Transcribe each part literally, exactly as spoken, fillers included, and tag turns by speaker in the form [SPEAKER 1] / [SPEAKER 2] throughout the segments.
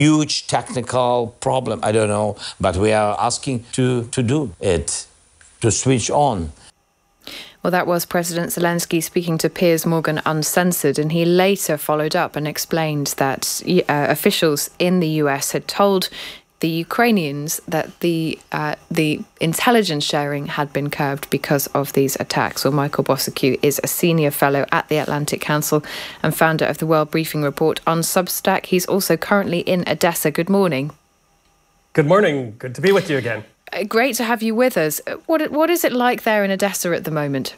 [SPEAKER 1] huge technical problem. I don't know, but we are asking to, to do it, to switch on.
[SPEAKER 2] Well, that was President Zelensky speaking to Piers Morgan Uncensored, and he later followed up and explained that uh, officials in the U S had told the Ukrainians that the uh, the intelligence sharing had been curbed because of these attacks. Well, Michael Bosacchio is a senior fellow at the Atlantic Council and founder of the World Briefing Report on Substack. He's also currently in Odessa. Good morning.
[SPEAKER 3] Good morning. Good to be with you again.
[SPEAKER 2] Great to have you with us. What what is it like there in Odessa at the moment?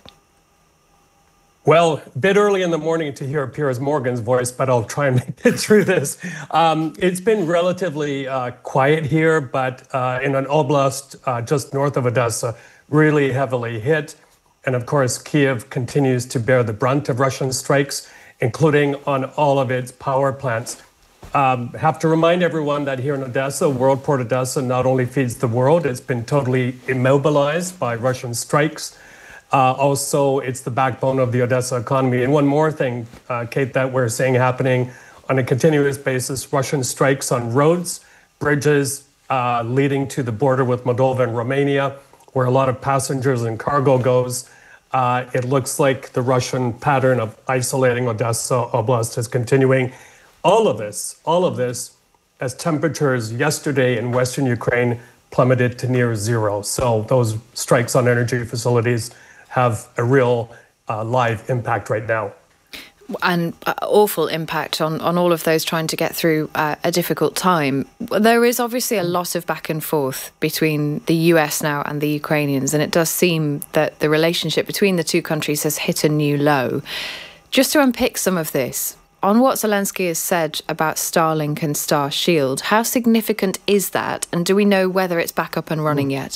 [SPEAKER 3] Well, a bit early in the morning to hear Piers Morgan's voice, but I'll try and make it through this. Um, it's been relatively uh, quiet here, but uh, in an oblast uh, just north of Odessa, really heavily hit. And of course, Kiev continues to bear the brunt of Russian strikes, including on all of its power plants. Um, have to remind everyone that here in Odessa, World Port Odessa not only feeds the world, it's been totally immobilized by Russian strikes. Uh, also, it's the backbone of the Odessa economy. And one more thing, uh, Kate, that we're seeing happening on a continuous basis, Russian strikes on roads, bridges uh, leading to the border with Moldova and Romania, where a lot of passengers and cargo goes. Uh, it looks like the Russian pattern of isolating Odessa Oblast is continuing. All of this, all of this, as temperatures yesterday in Western Ukraine plummeted to near zero. So those strikes on energy facilities have a real uh, live impact right now.
[SPEAKER 2] And uh, awful impact on, on all of those trying to get through uh, a difficult time. There is obviously a lot of back and forth between the U S now and the Ukrainians, and it does seem that the relationship between the two countries has hit a new low. Just to unpick some of this, on what Zelensky has said about Starlink and Star Shield, how significant is that? And do we know whether it's back up and running yet?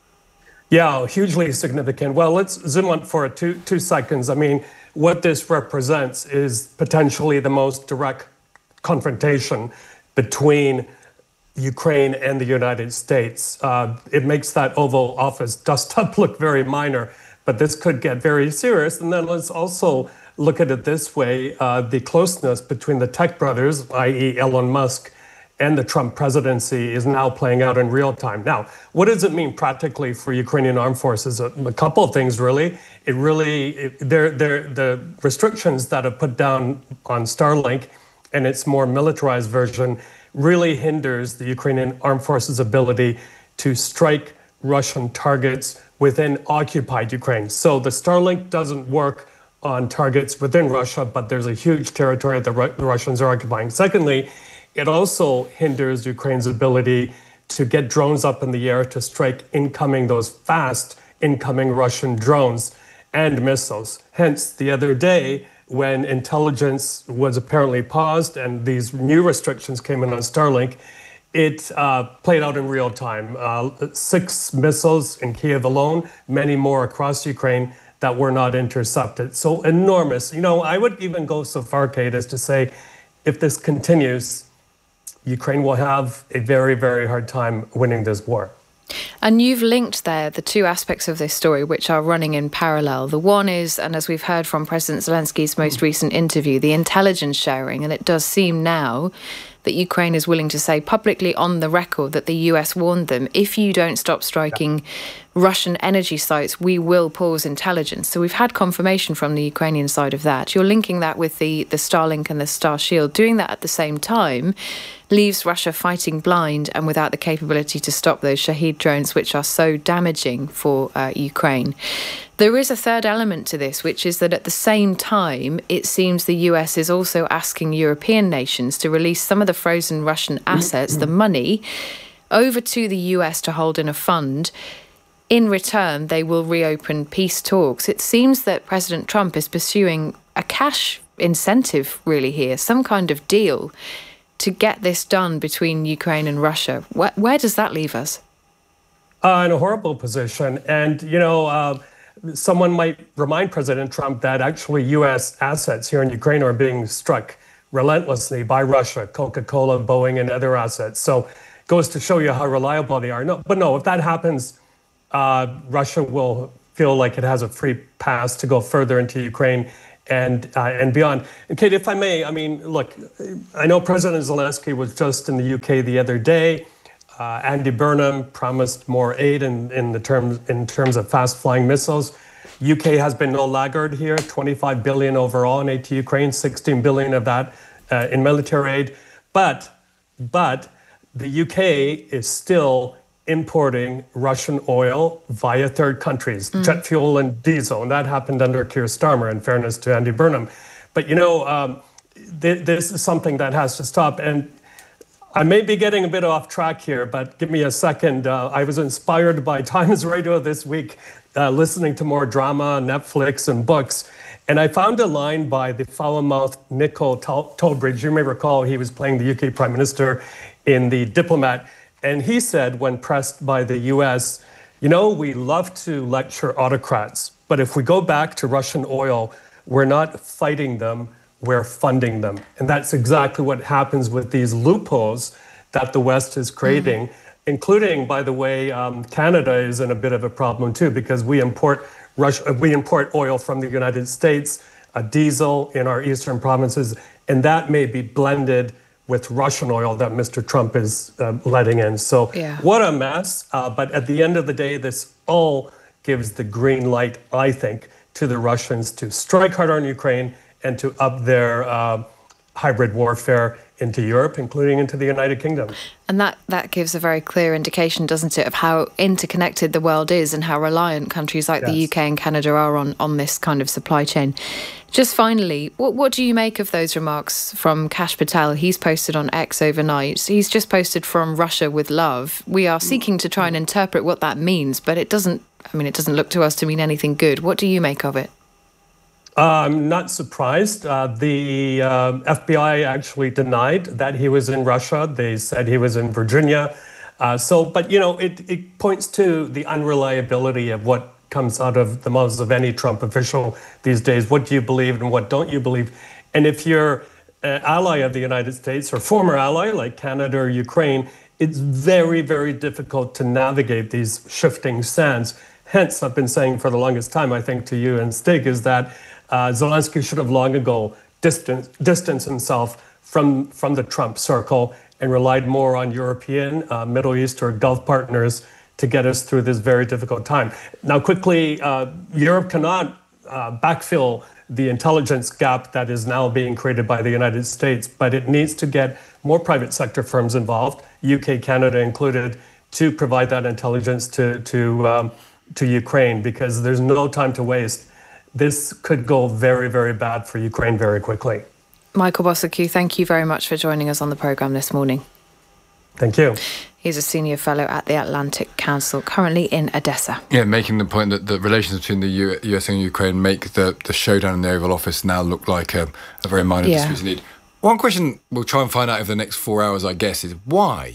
[SPEAKER 3] Yeah, hugely significant. Well, let's zoom on for two, two seconds. I mean, what this represents is potentially the most direct confrontation between Ukraine and the United States. Uh, it makes that Oval Office dust-up look very minor, but this could get very serious. And then let's also look at it this way, uh, the closeness between the tech brothers, that is. Elon Musk, and the Trump presidency is now playing out in real time. Now, what does it mean practically for Ukrainian armed forces? A, a couple of things, really. It really, it, they're, they're, the restrictions that are put down on Starlink and its more militarized version really hinders the Ukrainian armed forces' ability to strike Russian targets within occupied Ukraine. So the Starlink doesn't work on targets within Russia, but there's a huge territory that Ru- the Russians are occupying. Secondly, it also hinders Ukraine's ability to get drones up in the air to strike incoming, those fast incoming Russian drones and missiles. Hence, the other day, when intelligence was apparently paused and these new restrictions came in on Starlink, it uh, played out in real time. Uh, six missiles in Kiev alone, many more across Ukraine that were not intercepted. So enormous. You know, I would even go so far, Kate, as to say, if this continues, Ukraine will have a very, very hard time winning this war.
[SPEAKER 2] And you've linked there the two aspects of this story which are running in parallel. The one is, and as we've heard from President Zelensky's most recent interview, the intelligence sharing. And it does seem now that Ukraine is willing to say publicly on the record that the U S warned them, if you don't stop striking yeah. Russian energy sites, we will pause intelligence. So we've had confirmation from the Ukrainian side of that. You're linking that with the, the Starlink and the Star Shield. Doing that at the same time leaves Russia fighting blind and without the capability to stop those Shahed drones, which are so damaging for uh, Ukraine. There is a third element to this, which is that at the same time, it seems the U S is also asking European nations to release some of the frozen Russian assets, the money, over to the U S to hold in a fund. In return, they will reopen peace talks. It seems that President Trump is pursuing a cash incentive, really, here, some kind of deal to get this done between Ukraine and Russia. Where, where does that leave us?
[SPEAKER 3] Uh, in a horrible position. And, you know, uh, someone might remind President Trump that actually U S assets here in Ukraine are being struck relentlessly by Russia, Coca-Cola, Boeing, and other assets. So it goes to show you how reliable they are. No, but no, if that happens, uh, Russia will feel like it has a free pass to go further into Ukraine and uh, and beyond. And Kate, if I may, I mean, look, I know President Zelensky was just in the U K the other day. Uh, Andy Burnham promised more aid in, in the terms in terms of fast-flying missiles. U K has been no laggard here. twenty-five billion overall in aid to Ukraine, sixteen billion of that uh, in military aid. But but the U K is still importing Russian oil via third countries, mm. jet fuel and diesel, and that happened under Keir Starmer, in fairness to Andy Burnham. But you know, um, th- this is something that has to stop. And I may be getting a bit off track here, but give me a second. Uh, I was inspired by Times Radio this week, uh, listening to more drama, Netflix, and books. And I found a line by the foul-mouthed Nico Tolbridge. You may recall he was playing the U K Prime Minister in The Diplomat. And he said, when pressed by the U S, you know, we love to lecture autocrats, but if we go back to Russian oil, we're not fighting them, we're funding them. And that's exactly what happens with these loopholes that the West is creating, mm-hmm. including, by the way, um, Canada is in a bit of a problem too, because we import Russia, we import oil from the United States, uh, diesel in our eastern provinces, and that may be blended with Russian oil that Mister Trump is uh, letting in. So yeah. What a mess. Uh, but at the end of the day, this all gives the green light, I think, to the Russians to strike hard on Ukraine and to up their uh, hybrid warfare into Europe, including into the United Kingdom.
[SPEAKER 2] And that, that gives a very clear indication, doesn't it, of how interconnected the world is and how reliant countries like yes. the U K and Canada are on, on this kind of supply chain. Just finally, what, what do you make of those remarks from Kash Patel? He's posted on X overnight. He's just posted from Russia with love. We are seeking to try and interpret what that means, but it doesn't, I mean, it doesn't look to us to mean anything good. What do you make of it?
[SPEAKER 3] I'm not surprised. Uh, the uh, F B I actually denied that he was in Russia. They said he was in Virginia. Uh, so, but, you know, it, it points to the unreliability of what comes out of the mouths of any Trump official these days. What do you believe and what don't you believe? And if you're an ally of the United States or former ally like Canada or Ukraine, it's very, very difficult to navigate these shifting sands. Hence, I've been saying for the longest time, I think, to you and Stig, is that Uh, Zelensky should have long ago distance, distanced himself from, from the Trump circle and relied more on European, uh, Middle East or Gulf partners to get us through this very difficult time. Now, quickly, uh, Europe cannot uh, backfill the intelligence gap that is now being created by the United States, but it needs to get more private sector firms involved, U K, Canada included, to provide that intelligence to, to, um, to Ukraine, because there's no time to waste. This could go very, very bad for Ukraine very quickly.
[SPEAKER 2] Michael Bossack, thank you very much for joining us on the programme this morning.
[SPEAKER 3] Thank you.
[SPEAKER 2] He's a senior fellow at the Atlantic Council, currently in Odessa.
[SPEAKER 4] Yeah, making the point that the relations between the U S and Ukraine make the, the showdown in the Oval Office now look like a, a very minor yeah. dispute indeed. One question we'll try and find out over the next four hours, I guess, is why?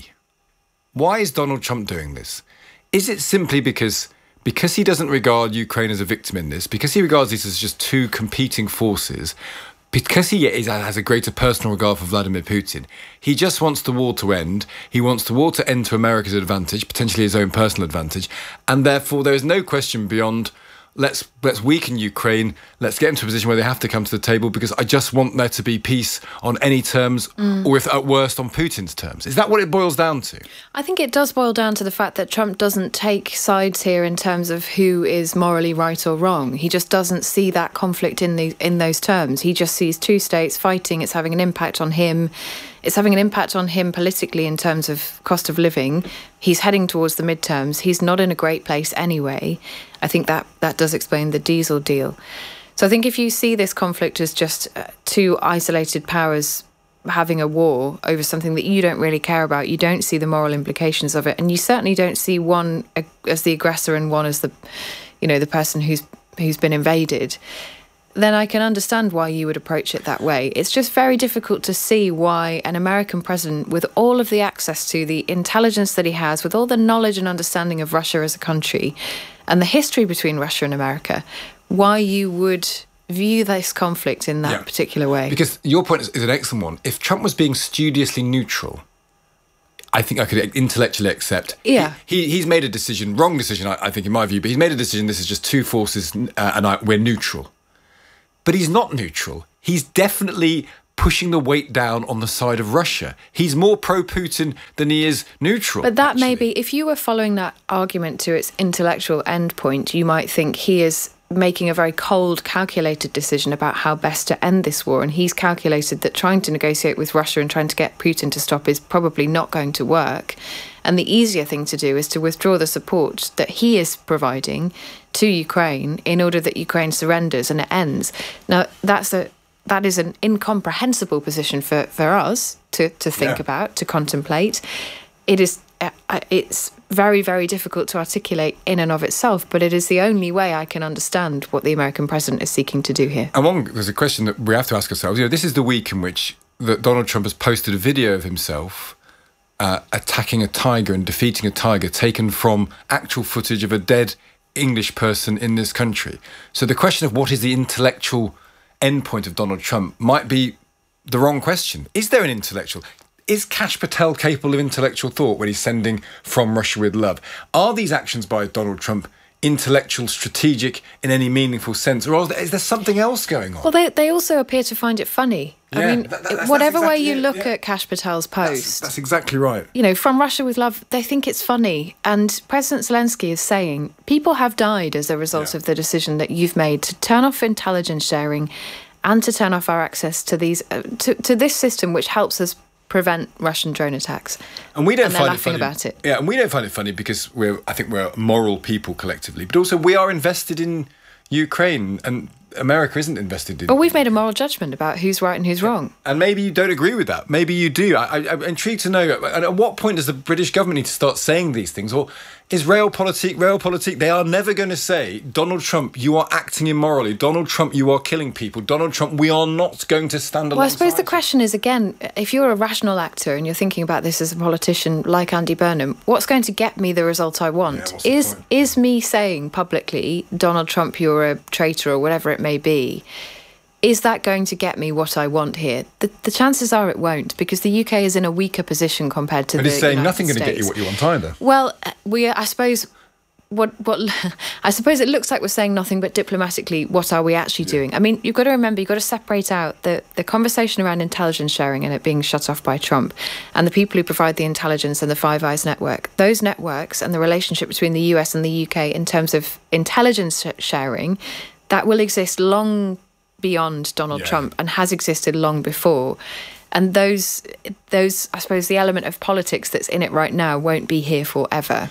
[SPEAKER 4] Why is Donald Trump doing this? Is it simply because... Because he doesn't regard Ukraine as a victim in this, because he regards these as just two competing forces, because he is, has a greater personal regard for Vladimir Putin, he just wants the war to end. He wants the war to end to America's advantage, potentially his own personal advantage. And therefore, there is no question beyond, let's let's weaken Ukraine, let's get into a position where they have to come to the table because I just want there to be peace on any terms, mm. or if at worst on Putin's terms. Is that what it boils down to?
[SPEAKER 2] I think it does boil down to the fact that Trump doesn't take sides here in terms of who is morally right or wrong. He just doesn't see that conflict in the in those terms. He just sees two states fighting. It's having an impact on him. It's having an impact on him politically in terms of cost of living. He's heading towards the midterms. He's not in a great place anyway. I think that, that does explain the diesel deal. So I think if you see this conflict as just uh, two isolated powers having a war over something that you don't really care about, you don't see the moral implications of it, and you certainly don't see one as the aggressor and one as the, you know, the person who's who's been invaded, then I can understand why you would approach it that way. It's just very difficult to see why an American president, with all of the access to the intelligence that he has, with all the knowledge and understanding of Russia as a country, and the history between Russia and America, why you would view this conflict in that yeah. particular way.
[SPEAKER 4] Because your point is, is an excellent one. If Trump was being studiously neutral, I think I could intellectually accept.
[SPEAKER 2] Yeah.
[SPEAKER 4] He, he he's made a decision, wrong decision, I, I think, in my view, but he's made a decision. This is just two forces, uh, and I, we're neutral. but he's not neutral. He's definitely pushing the weight down on the side of Russia. He's more pro-Putin than he is neutral.
[SPEAKER 2] But that
[SPEAKER 4] actually.
[SPEAKER 2] may be, if you were following that argument to its intellectual endpoint, you might think he is making a very cold, calculated decision about how best to end this war. And he's calculated that trying to negotiate with Russia and trying to get Putin to stop is probably not going to work. And the easier thing to do is to withdraw the support that he is providing to Ukraine in order that Ukraine surrenders and it ends. Now, that's a that is an incomprehensible position for, for us to, to think
[SPEAKER 4] yeah.
[SPEAKER 2] about, to contemplate. It is uh, it's very, very difficult to articulate in and of itself, but it is the only way I can understand what the American president is seeking to do here.
[SPEAKER 4] And one, there's a question that we have to ask ourselves. You know, this is the week in which that Donald Trump has posted a video of himself uh, attacking a tiger and defeating a tiger, taken from actual footage of a dead English person in this country. So the question of what is the intellectual endpoint of Donald Trump might be the wrong question. Is there an intellectual? Is Kash Patel capable of intellectual thought when he's sending From Russia with Love? Are these actions by Donald Trump intellectual, strategic in any meaningful sense? Or is there something else going on?
[SPEAKER 2] Well, they, they also appear to find it funny.
[SPEAKER 4] Yeah,
[SPEAKER 2] I mean,
[SPEAKER 4] that, that, that's,
[SPEAKER 2] whatever
[SPEAKER 4] that's exactly
[SPEAKER 2] way you
[SPEAKER 4] it,
[SPEAKER 2] look
[SPEAKER 4] yeah.
[SPEAKER 2] at Kash Patel's post...
[SPEAKER 4] That's, that's exactly right.
[SPEAKER 2] You know, From Russia with Love, they think it's funny. And President Zelensky is saying, people have died as a result
[SPEAKER 4] yeah.
[SPEAKER 2] of the decision that you've made to turn off intelligence sharing and to turn off our access to these uh, to, to this system which helps us prevent Russian drone attacks.
[SPEAKER 4] And we don't
[SPEAKER 2] and they're
[SPEAKER 4] find
[SPEAKER 2] laughing
[SPEAKER 4] it funny.
[SPEAKER 2] about it.
[SPEAKER 4] Yeah, and we don't find it funny because we're I think we're moral people collectively, but also we are invested in Ukraine, and America isn't invested in.
[SPEAKER 2] Well, we've made a moral judgment about who's right and who's wrong.
[SPEAKER 4] And maybe you don't agree with that. Maybe you do. I, I, I'm intrigued to know, and at what point does the British government need to start saying these things? Or is realpolitik, realpolitik, they are never going to say, Donald Trump, you are acting immorally. Donald Trump, you are killing people. Donald Trump, we are not going to stand alongside.
[SPEAKER 2] Well, I suppose the
[SPEAKER 4] you.
[SPEAKER 2] question is, again, if you're a rational actor and you're thinking about this as a politician like Andy Burnham, what's going to get me the result I want?
[SPEAKER 4] Yeah,
[SPEAKER 2] is is me saying publicly, Donald Trump, you're a traitor or whatever it may be, is that going to get me what I want here? The, the chances are it won't, because the U K is in a weaker position compared to
[SPEAKER 4] but
[SPEAKER 2] the
[SPEAKER 4] it's saying
[SPEAKER 2] United
[SPEAKER 4] nothing going to get you what you want either.
[SPEAKER 2] Well, we, I suppose... What what I suppose it looks like we're saying nothing, but diplomatically, what are we actually doing? I mean, you've got to remember, you've got to separate out the, the conversation around intelligence sharing and it being shut off by Trump and the people who provide the intelligence and the Five Eyes network. Those networks and the relationship between the U S and the U K in terms of intelligence sharing, that will exist long beyond Donald
[SPEAKER 4] yeah.
[SPEAKER 2] Trump and has existed long before. And those, those, I suppose, the element of politics that's in it right now won't be here forever.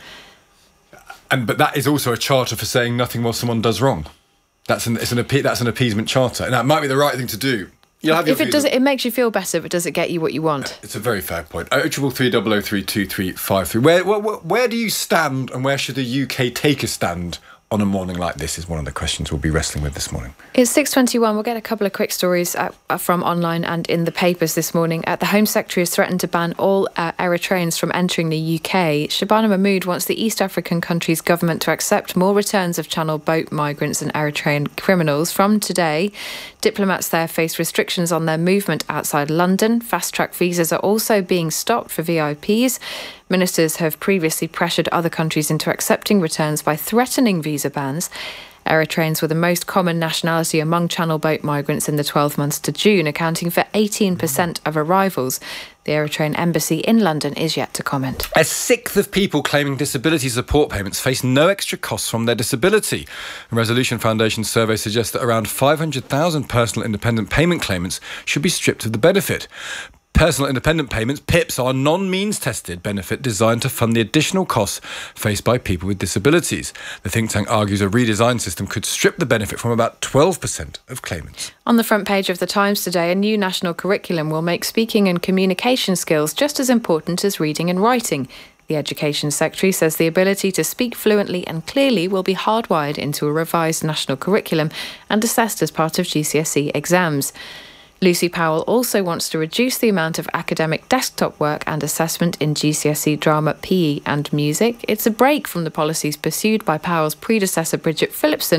[SPEAKER 4] And but that is also a charter for saying nothing while someone does wrong. That's an it's an appe- that's an appeasement charter, and that might be the right thing to do. You'll have your
[SPEAKER 2] if it does, it, it makes you feel better, but does it get you what you want?
[SPEAKER 4] It's a very fair point. Oh, triple three double oh three two three five three. Where, where where do you stand, and where should the U K take a stand on a morning like this? Is one of the questions we'll be wrestling with this morning.
[SPEAKER 2] It's six twenty-one. We'll get a couple of quick stories uh, from online and in the papers this morning. Uh, the Home Secretary has threatened to ban all uh, Eritreans from entering the U K. Shabana Mahmood wants the East African country's government to accept more returns of Channel boat migrants and Eritrean criminals. From today, diplomats there face restrictions on their movement outside London. Fast-track visas are also being stopped for V I Ps. Ministers have previously pressured other countries into accepting returns by threatening visa bans. Eritreans were the most common nationality among Channel boat migrants in the twelve months to June, accounting for eighteen percent of arrivals. The Eritrean embassy in London is yet to comment.
[SPEAKER 4] A sixth of people claiming disability support payments face no extra costs from their disability. A Resolution Foundation survey suggests that around five hundred thousand personal independent payment claimants should be stripped of the benefit. Personal independent payments, P I Ps, are a non-means tested benefit designed to fund the additional costs faced by people with disabilities. The think tank argues a redesigned system could strip the benefit from about twelve percent of claimants.
[SPEAKER 2] On the front page of The Times today, a new national curriculum will make speaking and communication skills just as important as reading and writing. The Education Secretary says the ability to speak fluently and clearly will be hardwired into a revised national curriculum and assessed as part of G C S E exams. Lucy Powell also wants to reduce the amount of academic desktop work and assessment in G C S E drama, P E and music. It's a break from the policies pursued by Powell's predecessor, Bridget Phillipson,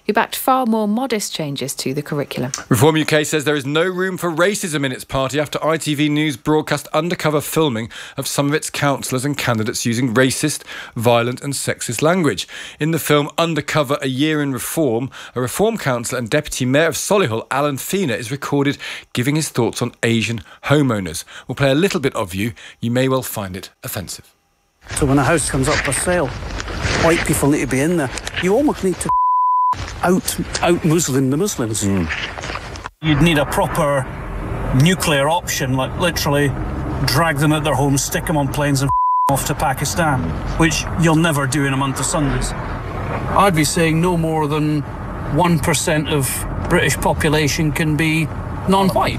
[SPEAKER 2] who backed far more modest changes to the curriculum.
[SPEAKER 4] Reform U K says there is no room for racism in its party after I T V News broadcast undercover filming of some of its councillors and candidates using racist, violent and sexist language. In the film Undercover, A Year in Reform, a Reform councillor and Deputy Mayor of Solihull, Alan Feener, is recorded giving his thoughts on Asian homeowners. We'll play a little bit of you. You may well find it offensive.
[SPEAKER 5] So when a house comes up for sale, white people need to be in there. You almost need to out out Muslim the Muslims. Mm. You'd need a proper nuclear option, like literally drag them out their homes, stick them on planes and off to Pakistan, which you'll never do in a month of Sundays. I'd be saying no more than one percent of British population can be non-white.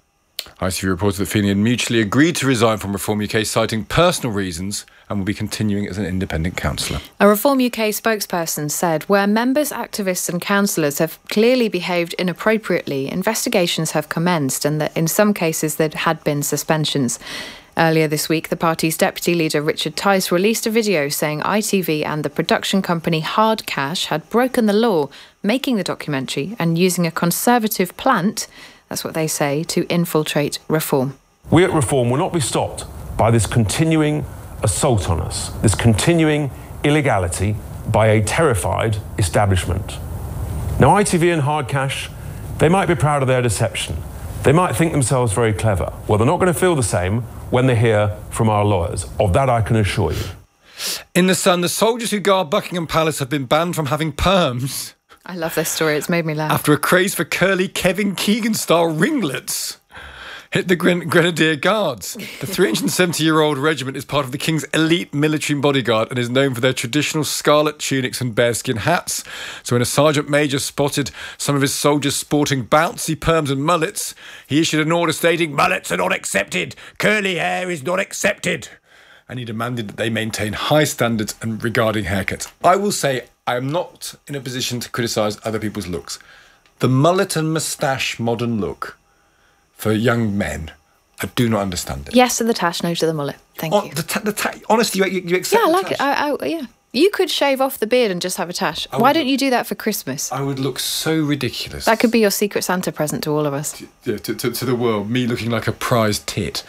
[SPEAKER 4] I T V reported that Feeney had mutually agreed to resign from Reform U K, citing personal reasons, and will be continuing as an independent councillor.
[SPEAKER 2] A Reform U K spokesperson said, where members, activists and councillors have clearly behaved inappropriately, investigations have commenced and that in some cases there had been suspensions. Earlier this week, the party's deputy leader, Richard Tice, released a video saying I T V and the production company Hard Cash had broken the law, making the documentary and using a conservative plant, that's what they say, to infiltrate Reform.
[SPEAKER 6] We at Reform will not be stopped by this continuing assault on us, this continuing illegality by a terrified establishment. Now, I T V and Hard Cash, they might be proud of their deception. They might think themselves very clever. Well, they're not going to feel the same when they hear from our lawyers. Of that, I can assure you.
[SPEAKER 4] In The Sun, the soldiers who guard Buckingham Palace have been banned from having perms.
[SPEAKER 2] I love this story. It's made me laugh.
[SPEAKER 4] After a craze for curly Kevin Keegan-style ringlets hit the Gren- Grenadier Guards. The three hundred seventy-year-old regiment is part of the King's elite military bodyguard and is known for their traditional scarlet tunics and bearskin hats. So when a sergeant major spotted some of his soldiers sporting bouncy perms and mullets, he issued an order stating, "Mullets are not accepted. Curly hair is not accepted." And he demanded that they maintain high standards and regarding haircuts. I will say I am not in a position to criticise other people's looks. The mullet and moustache modern look for young men, I do not understand it.
[SPEAKER 2] Yes to the tash, no to the mullet. Thank
[SPEAKER 4] oh,
[SPEAKER 2] you.
[SPEAKER 4] The ta- the ta- honestly, you, you accept
[SPEAKER 2] Yeah, I
[SPEAKER 4] the
[SPEAKER 2] like
[SPEAKER 4] tash?
[SPEAKER 2] it. I, I, yeah. You could shave off the beard and just have a tash.
[SPEAKER 4] I
[SPEAKER 2] Why
[SPEAKER 4] would-
[SPEAKER 2] don't you do that for Christmas?
[SPEAKER 4] I would look so ridiculous.
[SPEAKER 2] That could be your Secret Santa present to all of us.
[SPEAKER 4] Yeah, to, to, to the world, me looking like a prized tit.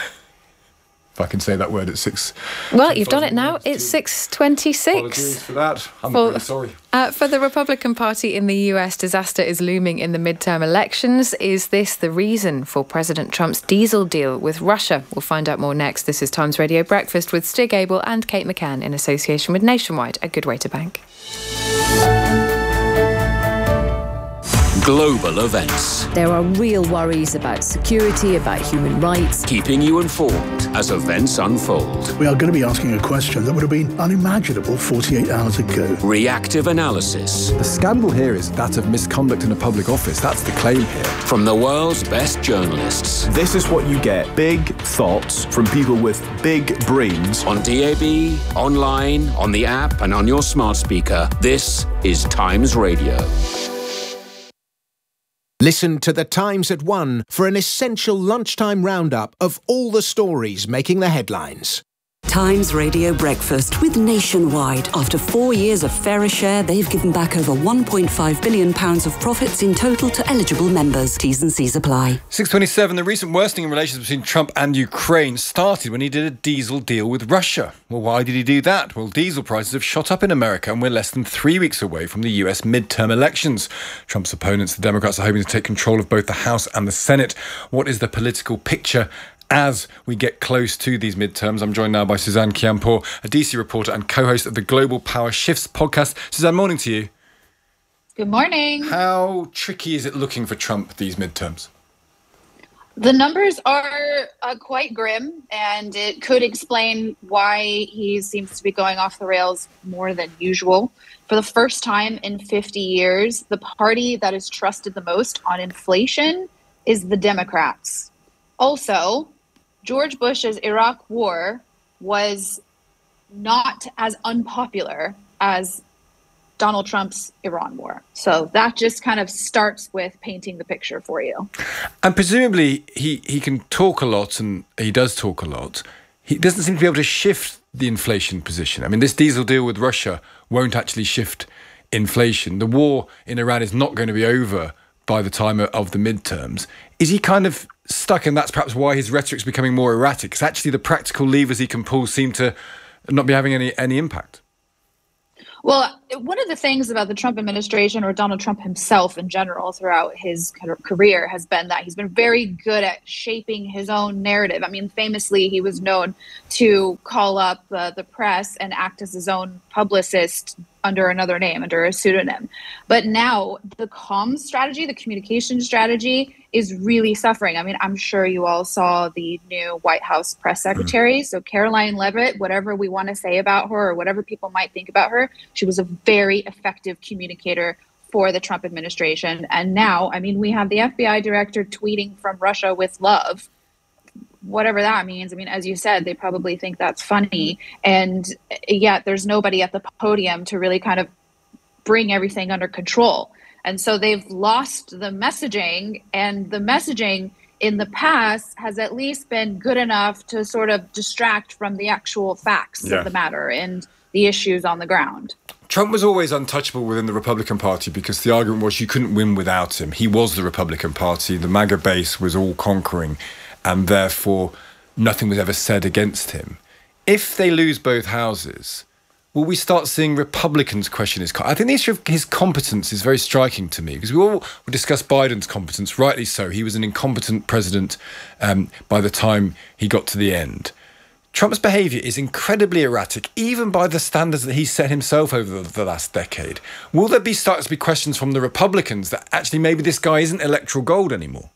[SPEAKER 4] If I can say that word at six.
[SPEAKER 2] Well, you've done it now. It's six twenty-six.
[SPEAKER 4] Apologies for that. I'm
[SPEAKER 2] For-
[SPEAKER 4] really sorry.
[SPEAKER 2] Uh, for the Republican Party in the U S, disaster is looming in the midterm elections. Is this the reason for President Trump's diesel deal with Russia? We'll find out more next. This is Times Radio Breakfast with Stig Abel and Kate McCann in association with Nationwide, a good way to bank.
[SPEAKER 7] Global events.
[SPEAKER 8] There are real worries about security, about human rights.
[SPEAKER 7] Keeping you informed as events unfold.
[SPEAKER 9] We are going to be asking a question that would have been unimaginable forty-eight hours ago.
[SPEAKER 7] Reactive analysis.
[SPEAKER 10] The scandal here is that of misconduct in a public office. That's the claim here.
[SPEAKER 7] From the world's best journalists.
[SPEAKER 11] This is what you get. Big thoughts from people with big brains.
[SPEAKER 7] On D A B, online, on the app, and on your smart speaker. This is Times Radio.
[SPEAKER 12] Listen to The Times at one for an essential lunchtime roundup of all the stories making the headlines.
[SPEAKER 13] Times Radio Breakfast with Nationwide. After four years of fairer share, they've given back over one point five billion pounds of profits in total to eligible members. T's and C's apply.
[SPEAKER 4] six twenty-seven, the recent worsening in relations between Trump and Ukraine started when he did a diesel deal with Russia. Well, why did he do that? Well, diesel prices have shot up in America and we're less than three weeks away from the U S midterm elections. Trump's opponents, the Democrats, are hoping to take control of both the House and the Senate. What is the political picture as we get close to these midterms? I'm joined now by Suzanne Kiampour, a D C reporter and co-host of the Global Power Shifts podcast. Suzanne, morning to you.
[SPEAKER 14] Good morning.
[SPEAKER 4] How tricky is it looking for Trump these midterms?
[SPEAKER 14] The numbers are uh, quite grim, and it could explain why he seems to be going off the rails more than usual. For the first time in fifty years, the party that is trusted the most on inflation is the Democrats. Also, George Bush's Iraq war was not as unpopular as Donald Trump's Iran war. So that just kind of starts with painting the picture for you.
[SPEAKER 4] And presumably he, he can talk a lot, and he does talk a lot. He doesn't seem to be able to shift the inflation position. I mean, this diesel deal with Russia won't actually shift inflation. The war in Iran is not going to be over by the time of the midterms. Is he kind of stuck, and that's perhaps why his rhetoric's becoming more erratic? Because actually the practical levers he can pull seem to not be having any, any impact.
[SPEAKER 14] Well, one of the things about the Trump administration, or Donald Trump himself in general throughout his career, has been that he's been very good at shaping his own narrative. I mean, famously, he was known to call up uh, the press and act as his own publicist under another name, under a pseudonym. But now the comms strategy, the communication strategy is really suffering. I mean, I'm sure you all saw the new White House press secretary. So Caroline Leavitt, whatever we want to say about her or whatever people might think about her, she was a very effective communicator for the Trump administration. And now, I mean, we have the F B I director tweeting from Russia with love, whatever that means. I mean, as you said, they probably think that's funny. And yet there's nobody at the podium to really kind of bring everything under control. And so they've lost the messaging, and the messaging in the past has at least been good enough to sort of distract from the actual facts yeah. of the matter and the issues on the ground.
[SPEAKER 4] Trump was always untouchable within the Republican Party because the argument was you couldn't win without him. He was the Republican Party. The MAGA base was all conquering, and therefore nothing was ever said against him. If they lose both houses, will we start seeing Republicans question his... I think the issue of his competence is very striking to me, because we all discuss Biden's competence, rightly so. He was an incompetent president um, by the time he got to the end. Trump's behaviour is incredibly erratic, even by the standards that he set himself over the, the last decade. Will there be start to be questions from the Republicans that actually maybe this guy isn't electoral gold anymore?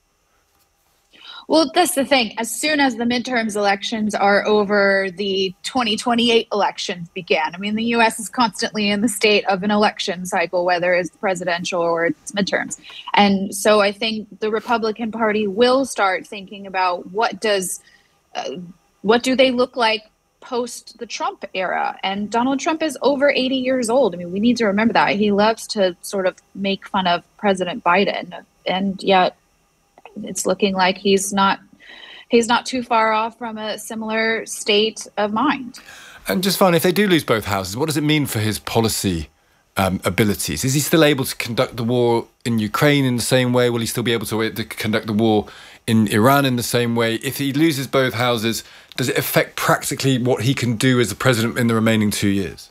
[SPEAKER 14] Well, that's the thing. As soon as the midterms elections are over, the twenty twenty-eight elections begin. I mean, the U S is constantly in the state of an election cycle, whether it's presidential or it's midterms. And so I think the Republican Party will start thinking about what does, uh, what do they look like post the Trump era? And Donald Trump is over eighty years old. I mean, we need to remember that. He loves to sort of make fun of President Biden, and yet it's looking like he's not he's not too far off from a similar state of mind.
[SPEAKER 4] And just finally, if they do lose both houses, what does it mean for his policy um, abilities? Is he still able to conduct the war in Ukraine in the same way? Will he still be able to, to conduct the war in Iran in the same way? If he loses both houses, does it affect practically what he can do as the president in the remaining two years?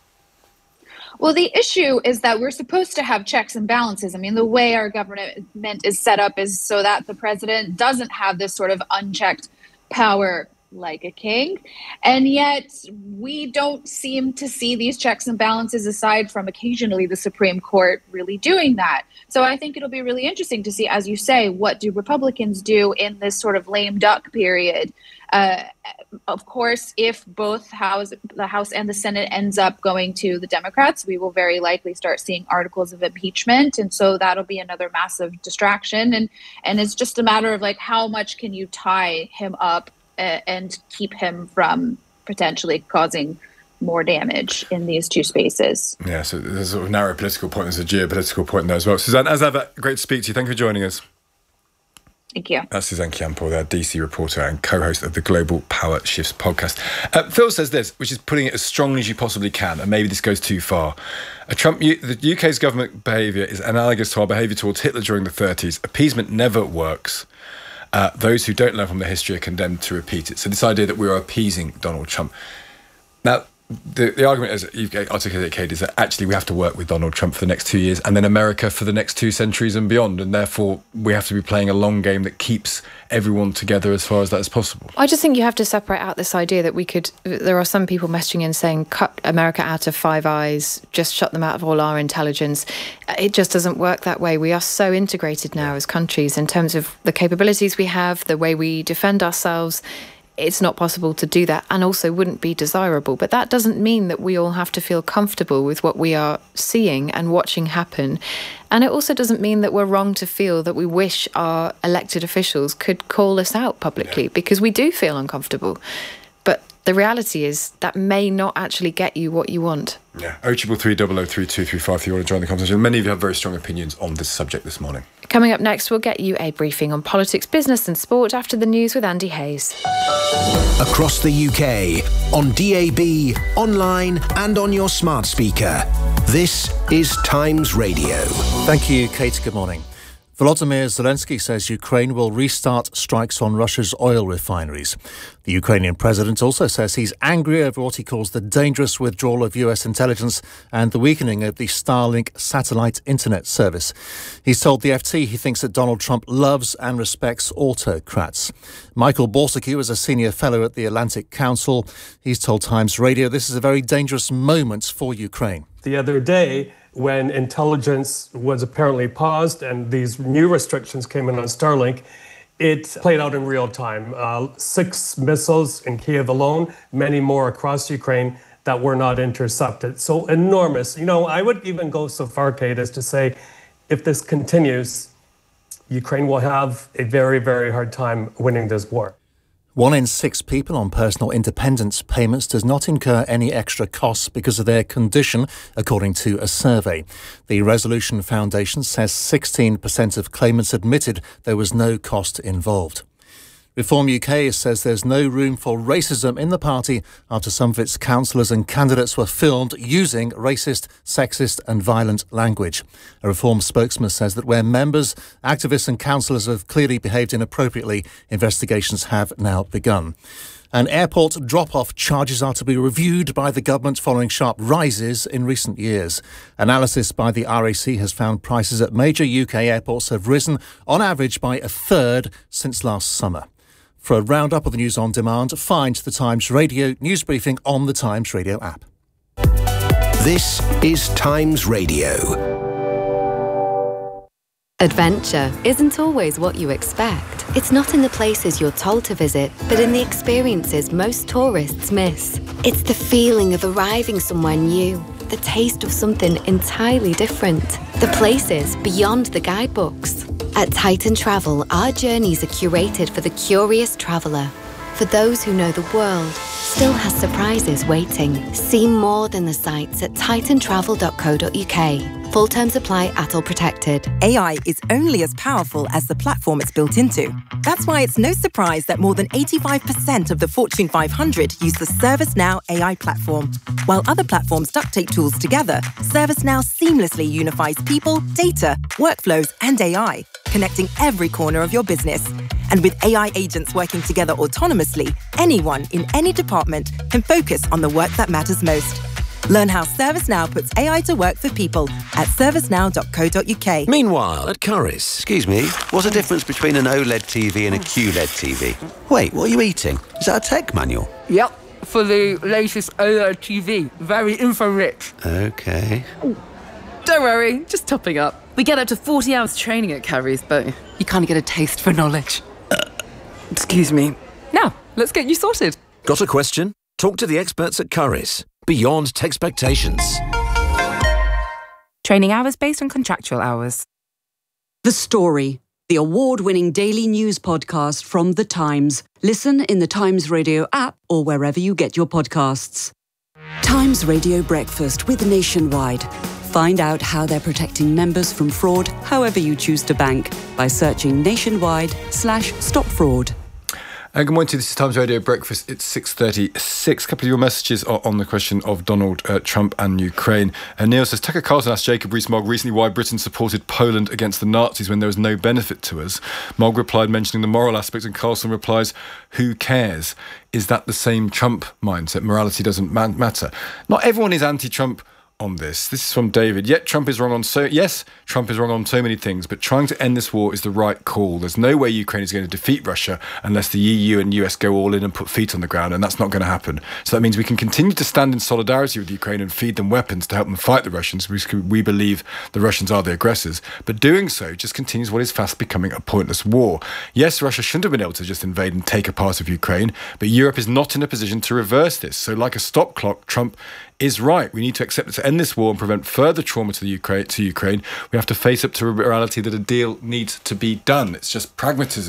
[SPEAKER 14] Well, the issue is that we're supposed to have checks and balances. I mean, the way our government is set up is so that the president doesn't have this sort of unchecked power like a king. And yet we don't seem to see these checks and balances, aside from occasionally the Supreme Court really doing that. So I think it'll be really interesting to see, as you say, what do Republicans do in this sort of lame duck period? Uh, of course, if both house, the House and the Senate ends up going to the Democrats, we will very likely start seeing articles of impeachment. And so that'll be another massive distraction. And, and it's just a matter of like, how much can you tie him up uh, and keep him from potentially causing more damage in these two spaces.
[SPEAKER 4] Yeah, so there's a sort of narrow political point, there's a geopolitical point there as well. Suzanne, as ever, great to speak to you. Thank you for joining us.
[SPEAKER 14] Thank you.
[SPEAKER 4] That's Suzanne Kianpour, their D C reporter and co-host of the Global Power Shifts podcast. Uh, Phil says this, which is putting it as strongly as you possibly can, and maybe this goes too far. A Trump, the U K's government behaviour is analogous to our behaviour towards Hitler during the thirties. Appeasement never works. Uh, those who don't learn from the history are condemned to repeat it. So this idea that we are appeasing Donald Trump. Now, The, the argument, as you've articulated, Kate, is that actually we have to work with Donald Trump for the next two years and then America for the next two centuries and beyond. And therefore, we have to be playing a long game that keeps everyone together as far as that is possible.
[SPEAKER 2] I just think you have to separate out this idea that we could... There are some people messaging in saying, cut America out of Five Eyes, just shut them out of all our intelligence. It just doesn't work that way. We are so integrated now as countries in terms of the capabilities we have, the way we defend ourselves. It's not possible to do that, and also wouldn't be desirable. But that doesn't mean that we all have to feel comfortable with what we are seeing and watching happen. And it also doesn't mean that we're wrong to feel that we wish our elected officials could call us out publicly, yeah. because we do feel uncomfortable. But the reality is that may not actually get you what you want.
[SPEAKER 4] Yeah, oh triple three, double oh three, two three five if you want to join the conversation. Many of you have very strong opinions on this subject this morning.
[SPEAKER 2] Coming up next, we'll get you a briefing on politics, business and sport after the news with Andy Hayes.
[SPEAKER 12] Across the U K, on D A B, online and on your smart speaker. This is Times Radio.
[SPEAKER 15] Thank you, Kate. Good morning. Volodymyr Zelensky says Ukraine will restart strikes on Russia's oil refineries. The Ukrainian president also says he's angry over what he calls the dangerous withdrawal of U S intelligence and the weakening of the Starlink satellite internet service. He's told the F T he thinks that Donald Trump loves and respects autocrats. Michael Borsacchio is a senior fellow at the Atlantic Council. He's told Times Radio this is a very dangerous moment for Ukraine.
[SPEAKER 3] The other day, when intelligence was apparently paused and these new restrictions came in on Starlink, it played out in real time. Uh, six missiles in Kiev alone, many more across Ukraine that were not intercepted. So enormous. You know, I would even go so far, Kate, as to say, if this continues, Ukraine will have a very, very hard time winning this war.
[SPEAKER 15] One in six people on personal independence payments does not incur any extra costs because of their condition, according to a survey. The Resolution Foundation says sixteen percent of claimants admitted there was no cost involved. Reform U K says there's no room for racism in the party after some of its councillors and candidates were filmed using racist, sexist and violent language. A Reform spokesman says that where members, activists and councillors have clearly behaved inappropriately, investigations have now begun. And airport drop-off charges are to be reviewed by the government following sharp rises in recent years. Analysis by the R A C has found prices at major U K airports have risen on average by a third since last summer. For a roundup of the news on demand, find the Times Radio news briefing on the Times Radio app.
[SPEAKER 12] This is Times Radio.
[SPEAKER 16] Adventure isn't always what you expect. It's not in the places you're told to visit, but in the experiences most tourists miss. It's the feeling of arriving somewhere new, the taste of something entirely different, the places beyond the guidebooks. At Titan Travel, our journeys are curated for the curious traveller. For those who know the world still has surprises waiting. See more than the sights at titan travel dot co dot uk. Full terms apply at all protected.
[SPEAKER 17] A I is only as powerful as the platform it's built into. That's why it's no surprise that more than eighty-five percent of the Fortune five hundred use the ServiceNow A I platform. While other platforms duct tape tools together, ServiceNow seamlessly unifies people, data, workflows, and A I, connecting every corner of your business. And with A I agents working together autonomously, anyone in any department can focus on the work that matters most. Learn how ServiceNow puts A I to work for people at service now dot co dot uk.
[SPEAKER 18] Meanwhile, at Currys, excuse me, what's the difference between an OLED T V and a Q L E D T V? Wait, what are you eating? Is that a tech manual?
[SPEAKER 19] Yep, for the latest OLED T V. Very info-rich.
[SPEAKER 18] Okay.
[SPEAKER 20] Don't worry, just topping up. We get up to forty hours training at Currys, but you kind of get a taste for knowledge. Excuse me. Now, let's get you sorted.
[SPEAKER 21] Got a question? Talk to the experts at Currys. Beyond expectations.
[SPEAKER 22] Training hours based on contractual hours.
[SPEAKER 13] The Story, the award-winning daily news podcast from The Times. Listen in the Times Radio app or wherever you get your podcasts. Times Radio Breakfast with Nationwide. Find out how they're protecting members from fraud however you choose to bank by searching nationwide slash stop fraud.
[SPEAKER 4] And good morning to you. This is Times Radio Breakfast. It's six thirty-six. A couple of your messages are on the question of Donald uh, Trump and Ukraine. And Neil says, Tucker Carlson asked Jacob Rees-Mogg recently why Britain supported Poland against the Nazis when there was no benefit to us. Mogg replied, mentioning the moral aspect, and Carlson replies, who cares? Is that the same Trump mindset? Morality doesn't ma- matter. Not everyone is anti-Trump on this. This is from David. Yet Trump is wrong on so yes, Trump is wrong on so many things, but trying to end this war is the right call. There's no way Ukraine is going to defeat Russia unless the E U and U S go all in and put feet on the ground, and that's not going to happen. So that means we can continue to stand in solidarity with Ukraine and feed them weapons to help them fight the Russians, because we believe the Russians are the aggressors. But doing so just continues what is fast becoming a pointless war. Yes, Russia shouldn't have been able to just invade and take a part of Ukraine, but Europe is not in a position to reverse this. So like a stop clock, Trump is right. We need to accept that to end this war and prevent further trauma to the Ukraine, to Ukraine, we have to face up to a reality that a deal needs to be done. It's just pragmatism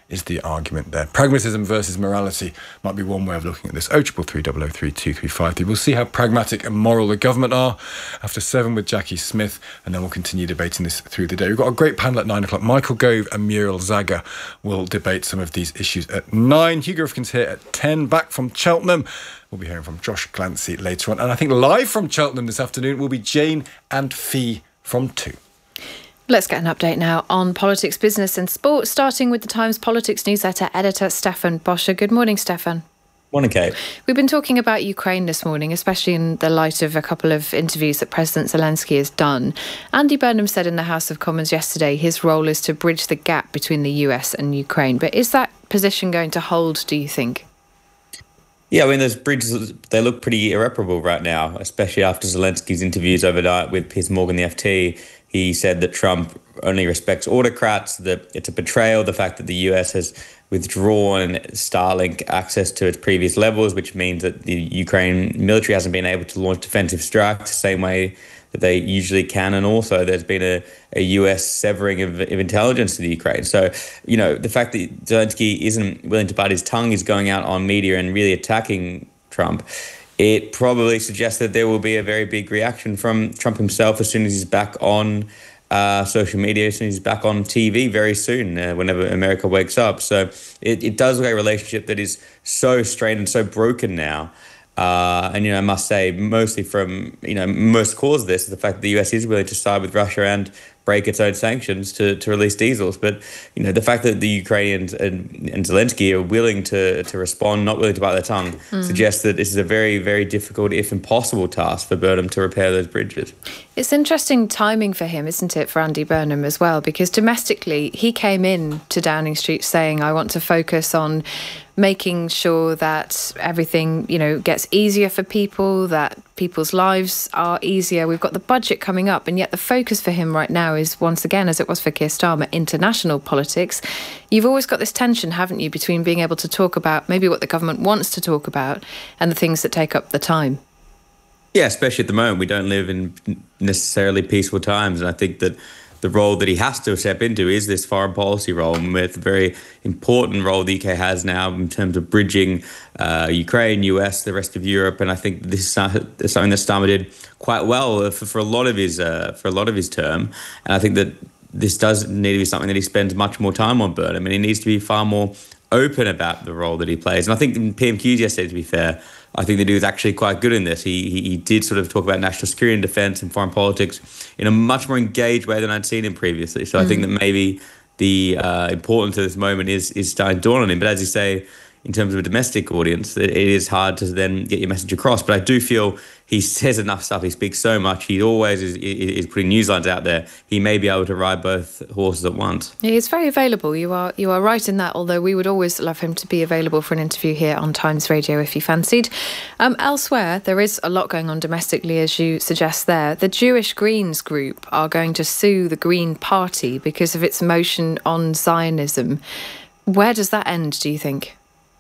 [SPEAKER 4] is the argument there. Pragmatism versus morality might be one way of looking at this. oh triple three, double oh three, two three five three. We'll see how pragmatic and moral the government are after seven with Jackie Smith, and then we'll continue debating this through the day. We've got a great panel at nine o'clock. Michael Gove and Muriel Zaga will debate some of these issues at nine. Hugo Rifkin's here at ten, back from Cheltenham. We'll be hearing from Josh Glancy later on. And I think live from Cheltenham this afternoon will be Jane and Fee from two.
[SPEAKER 2] Let's get an update now on politics, business and sport, starting with the Times Politics newsletter editor Stefan Boscher. Good morning, Stefan.
[SPEAKER 1] Morning, Kate.
[SPEAKER 2] We've been talking about Ukraine this morning, especially in the light of a couple of interviews that President Zelensky has done. Andy Burnham said in the House of Commons yesterday his role is to bridge the gap between the U S and Ukraine. But is that position going to hold, do you think?
[SPEAKER 1] Yeah, I mean, those bridges, they look pretty irreparable right now, especially after Zelensky's interviews overnight with Piers Morgan, the F T. He said that Trump only respects autocrats, that it's a betrayal, the fact that the U S has withdrawn Starlink access to its previous levels, which means that the Ukraine military hasn't been able to launch defensive strikes the same way that they usually can. And also there's been a, a U S severing of, of intelligence to the Ukraine. So, you know, the fact that Zelensky isn't willing to bite his tongue, is going out on media and really attacking Trump, it probably suggests that there will be a very big reaction from Trump himself as soon as he's back on uh, social media, as soon as he's back on T V very soon, uh, whenever America wakes up. So it, it does look like a relationship that is so strained and so broken now. Uh, and, you know, I must say, mostly from, you know, most cause of this is the fact that the U S is willing to side with Russia and break its own sanctions to, to release diesels. But, you know, the fact that the Ukrainians and, and Zelensky are willing to, to respond, not willing to bite their tongue, mm. suggests that this is a very, very difficult, if impossible, task for Burnham to repair those bridges.
[SPEAKER 2] It's interesting timing for him, isn't it, for Andy Burnham as well? Because domestically, he came in to Downing Street saying, I want to focus on making sure that everything, you know, gets easier for people, that people's lives are easier. We've got the budget coming up, and yet the focus for him right now is, once again, as it was for Keir Starmer, international politics. You've always got this tension, haven't you, between being able to talk about maybe what the government wants to talk about and the things that take up the time.
[SPEAKER 1] Yeah, especially at the moment. We don't live in necessarily peaceful times, and I think that the role that he has to step into is this foreign policy role, and with a very important role the U K has now in terms of bridging uh, Ukraine, U S, the rest of Europe. And I think this is something that Starmer did quite well for, for a lot of his uh, for a lot of his term. And I think that this does need to be something that he spends much more time on, Burnham, and he needs to be far more open about the role that he plays. And I think in P M Qs yesterday, to be fair, I think that he was actually quite good in this. He, he he did sort of talk about national security and defence and foreign politics in a much more engaged way than I'd seen him previously. So mm. I think that maybe the uh, importance of this moment is is starting to dawn on him. But as you say, in terms of a domestic audience, it, it is hard to then get your message across. But I do feel he says enough stuff. He speaks so much. He always is, is putting news lines out there. He may be able to ride both horses at once.
[SPEAKER 2] He is very available. You are you are right in that, although we would always love him to be available for an interview here on Times Radio if he fancied. Um, elsewhere, there is a lot going on domestically, as you suggest there. The Jewish Greens group are going to sue the Green Party because of its motion on Zionism. Where does that end, do you think?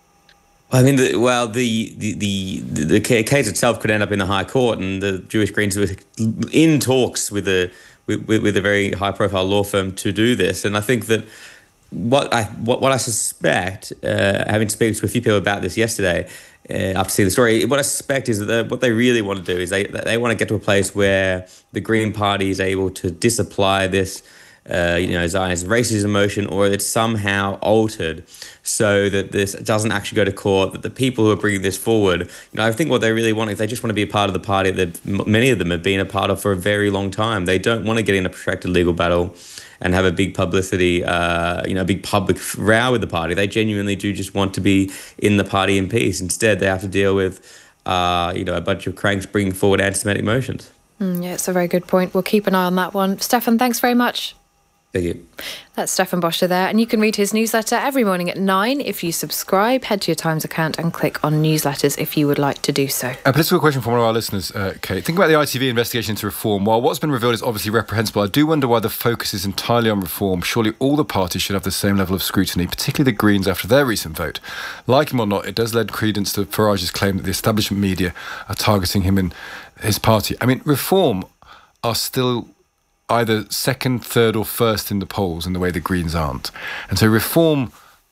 [SPEAKER 1] I mean, the, well, the, the the the case itself could end up in the High Court, and the Jewish Greens were in talks with a with, with a very high-profile law firm to do this. And I think that what I what, what I suspect, uh, having spoken to a few people about this yesterday, uh, after seeing the story, what I suspect is that what they really want to do is they they want to get to a place where the Green Party is able to disapply this, uh, you know, Zionist racism motion, or it's somehow altered so that this doesn't actually go to court, that the people who are bringing this forward, you know, I think what they really want is they just want to be a part of the party that many of them have been a part of for a very long time. They don't want to get in a protracted legal battle and have a big publicity, uh, you know, a big public row with the party. They genuinely do just want to be in the party in peace. Instead, they have to deal with, uh, you know, a bunch of cranks bringing forward anti-Semitic motions.
[SPEAKER 2] Mm, yeah, it's a very good point. We'll keep an eye on that one. Stefan, thanks very much.
[SPEAKER 1] Thank you.
[SPEAKER 2] That's Stefan Boscher there, and you can read his newsletter every morning at nine. If you subscribe, head to your Times account and click on newsletters if you would like to do so.
[SPEAKER 4] A political question from one of our listeners, uh, Kate. Think about the I T V investigation into reform. While what's been revealed is obviously reprehensible, I do wonder why the focus is entirely on reform. Surely all the parties should have the same level of scrutiny, particularly the Greens after their recent vote. Like him or not, it does lend credence to Farage's claim that the establishment media are targeting him and his party. I mean, reform are still either second, third or first in the polls in the way the Greens aren't. And so reform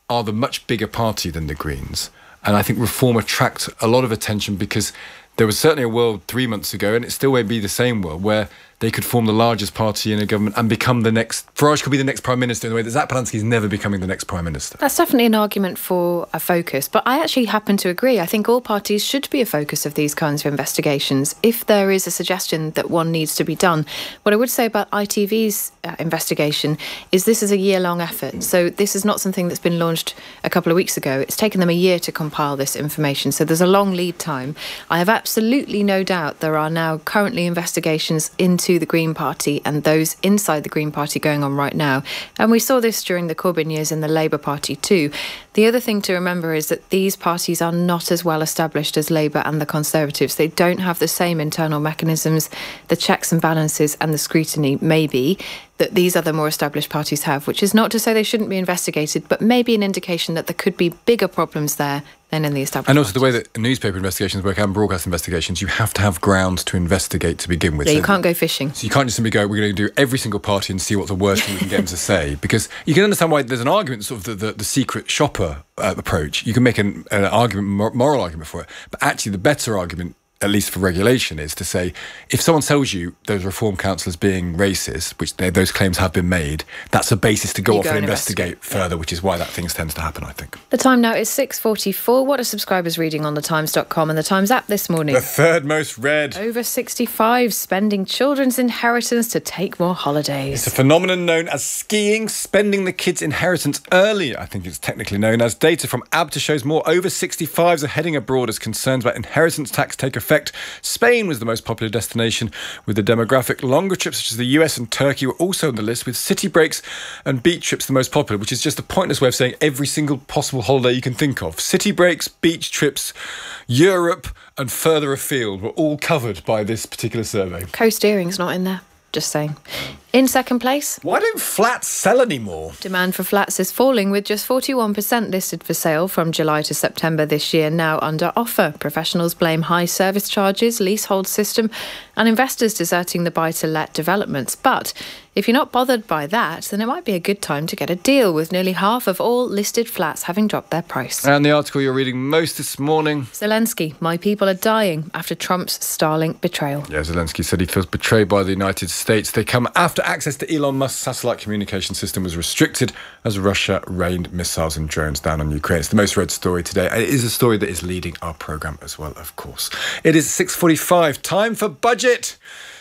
[SPEAKER 4] are the much bigger party than the Greens. And I think Reform attracts a lot of attention because there was certainly a world three months ago, and it still may be the same world, where they could form the largest party in a government and become the next... Farage could be the next Prime Minister in the way that Zach Polanski is never becoming the next Prime Minister.
[SPEAKER 2] That's definitely an argument for a focus, but I actually happen to agree. I think all parties should be a focus of these kinds of investigations if there is a suggestion that one needs to be done. What I would say about I T V's uh, investigation is this is a year-long effort, so this is not something that's been launched a couple of weeks ago. It's taken them a year to compile this information, so there's a long lead time. I have absolutely no doubt there are now currently investigations into the Green Party and those inside the Green Party going on right now. And we saw this during the Corbyn years in the Labour Party too. The other thing to remember is that these parties are not as well established as Labour and the Conservatives. They don't have the same internal mechanisms, the checks and balances and the scrutiny, maybe, that these other more established parties have, which is not to say they shouldn't be investigated, but maybe an indication that there could be bigger problems there than in the established
[SPEAKER 4] And also
[SPEAKER 2] parties.
[SPEAKER 4] the way that newspaper investigations work and broadcast investigations, you have to have grounds to investigate to begin with.
[SPEAKER 2] Yeah,
[SPEAKER 4] so
[SPEAKER 2] you can't go fishing.
[SPEAKER 4] So you can't just simply go, we're going to do every single party and see what's the worst thing we can get them to say. Because you can understand why there's an argument, sort of the, the, the secret shopper uh, approach. You can make an, an argument, moral argument for it. But actually the better argument, at least for regulation, is to say, if someone tells you those Reform councillors being racist, which they, those claims have been made, that's a basis to go
[SPEAKER 2] You
[SPEAKER 4] off
[SPEAKER 2] go
[SPEAKER 4] and
[SPEAKER 2] and
[SPEAKER 4] investigate,
[SPEAKER 2] investigate
[SPEAKER 4] further, which is why that thing tends to happen, I think.
[SPEAKER 2] The time now is six forty-four. What are subscribers reading on the times dot com and the Times app this morning?
[SPEAKER 4] The third most read.
[SPEAKER 2] Over sixty-five spending children's inheritance to take more holidays.
[SPEAKER 4] It's a phenomenon known as skiing, spending the kids' inheritance early, I think it's technically known as. Data from A B T A shows more over sixty-fives are heading abroad as concerns about inheritance tax take effect. Spain was the most popular destination with the demographic. Longer trips such as the U S and Turkey were also on the list, with city breaks and beach trips the most popular, which is just a pointless way of saying every single possible holiday you can think of. City breaks, beach trips, Europe and further afield were all covered by this particular survey.
[SPEAKER 2] Coast earring's not in there, just saying. In second place...
[SPEAKER 4] Why don't flats sell anymore?
[SPEAKER 2] Demand for flats is falling, with just forty-one percent listed for sale from July to September this year now under offer. Professionals blame high service charges, leasehold system and investors deserting the buy-to-let developments. But if you're not bothered by that, then it might be a good time to get a deal, with nearly half of all listed flats having dropped their price.
[SPEAKER 4] And the article you're reading most this morning...
[SPEAKER 2] Zelensky, my people are dying after Trump's Starlink betrayal.
[SPEAKER 4] Yeah, Zelensky said he feels betrayed by the United States. They come after access to Elon Musk's satellite communication system was restricted as Russia rained missiles and drones down on Ukraine. It's the most read story today. It is a story that is leading our programme as well, of course. It is six forty-five. Time for budget.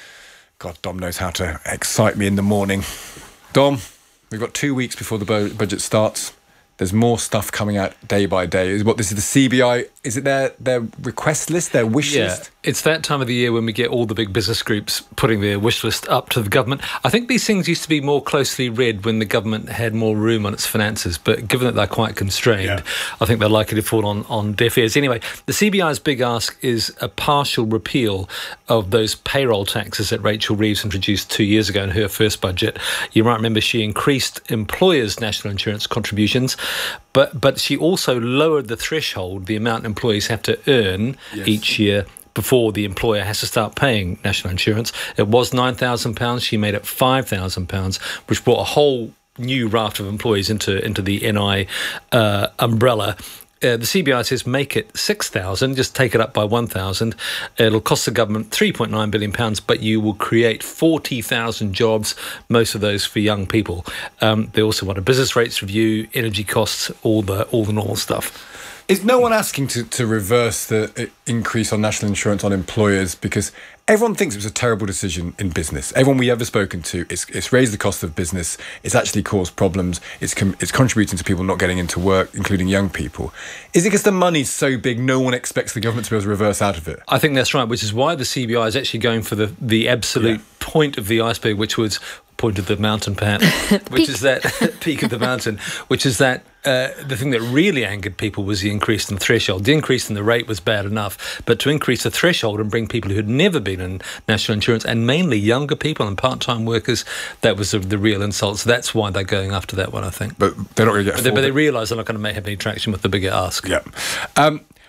[SPEAKER 4] God, Dom knows how to excite me in the morning. Dom, we've got two weeks before the budget starts. There's more stuff coming out day by day. Is what this is the C B I? Is it their their request list, their wish
[SPEAKER 5] yeah,
[SPEAKER 4] list?
[SPEAKER 5] It's that time of the year when we get all the big business groups putting their wish list up to the government. I think these things used to be more closely read when the government had more room on its finances, but given that they're quite constrained, yeah. I think they're likely to fall on, on deaf ears. Anyway, the C B I's big ask is a partial repeal of those payroll taxes that Rachel Reeves introduced two years ago in her first budget. You might remember she increased employers' national insurance contributions, but but she also lowered the threshold, the amount employees have to earn yes. each year before the employer has to start paying national insurance. It was nine thousand pounds. She made it five thousand pounds, which brought a whole new raft of employees into, into the N I uh, umbrella. Uh, the C B I says make it six thousand, just take it up by one thousand. It'll cost the government three point nine billion pounds, but you will create forty thousand jobs, most of those for young people. Um, they also want a business rates review, energy costs, all the all the normal stuff.
[SPEAKER 4] Is no one asking to, to reverse the increase on national insurance on employers? Because everyone thinks it was a terrible decision in business. Everyone we ever spoken to, it's, it's raised the cost of business. It's actually caused problems. It's com- it's contributing to people not getting into work, including young people. Is it because the money's so big, no one expects the government to be able to reverse out of it?
[SPEAKER 5] I think that's right, which is why the C B I is actually going for the, the absolute yeah. point of the iceberg, which was point of the mountain, perhaps, which is that peak of the mountain, which is that uh, the thing that really angered people was the increase in the threshold. The increase in the rate was bad enough, but to increase the threshold and bring people who had never been in national insurance, and mainly younger people and part-time workers, that was the, the real insult. So that's why they're going after that one, I think.
[SPEAKER 4] But they're not going to get.
[SPEAKER 5] But they, but they realise they're not going to have any traction with the bigger ask.
[SPEAKER 4] Yeah. Um,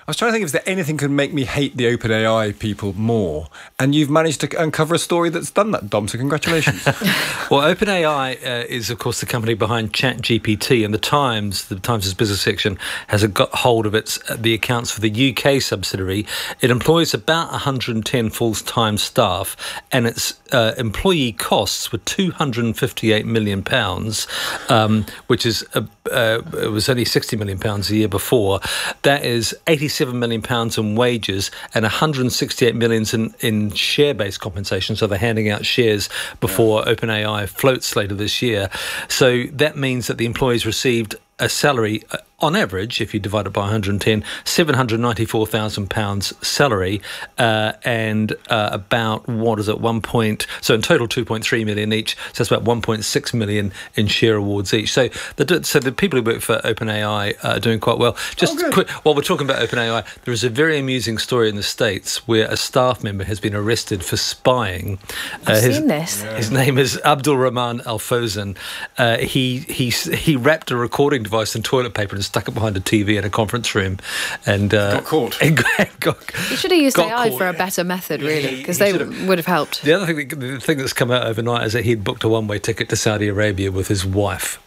[SPEAKER 4] I was trying to think if there anything could make me hate the OpenAI people more, and you've managed to uncover a story that's done that, Dom, so congratulations.
[SPEAKER 5] Well, OpenAI uh, is, of course, the company behind ChatGPT, and the Times, the Times' business section, has got hold of its uh, the accounts for the U K subsidiary. It employs about one hundred ten full-time staff, and its uh, employee costs were two hundred fifty-eight million pounds, um, which is uh, uh, it was only sixty million pounds a year before. That is eighty-seven million pounds in wages and one hundred sixty-eight million in, in share-based compensation. So they're handing out shares before yeah. OpenAI floats later this year. So that means that the employees received a salary, uh, on average, if you divide it by one hundred ten, seven hundred ninety-four thousand pounds salary, uh, and uh, about, what is it, one point, so in total two point three million each, so that's about one point six million in share awards each. So the, so the people who work for OpenAI are doing quite well. Just oh, quick, while we're talking about OpenAI, there is a very amusing story in the States where a staff member has been arrested for spying.
[SPEAKER 2] I've
[SPEAKER 5] uh, his,
[SPEAKER 2] seen this.
[SPEAKER 5] His name is Abdul Rahman Al Fawzan. Uh, he, he, he wrapped a recording device in toilet paper and stuck it behind a T V in a conference room, and uh,
[SPEAKER 4] got caught.
[SPEAKER 5] And got,
[SPEAKER 2] you should have used A I
[SPEAKER 5] caught.
[SPEAKER 2] for a better method, really, because they would have helped.
[SPEAKER 5] The other thing, the thing that's come out overnight is that he'd booked a one-way ticket to Saudi Arabia with his wife.